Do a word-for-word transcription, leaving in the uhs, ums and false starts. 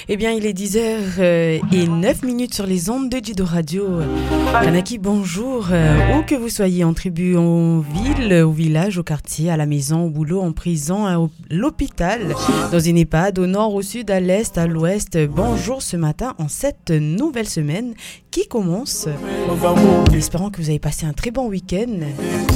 Eh bien, il est dix heures et neuf minutes sur les ondes de Judo Radio. Kanaki, bonjour. Euh, où que vous soyez, en tribu, en ville, au village, au quartier, à la maison, au boulot, en prison, à l'hôpital, dans une EHPAD, au nord, au sud, à l'est, à l'ouest. Bonjour ce matin en cette nouvelle semaine qui commence. En espérant que vous avez passé un très bon week-end.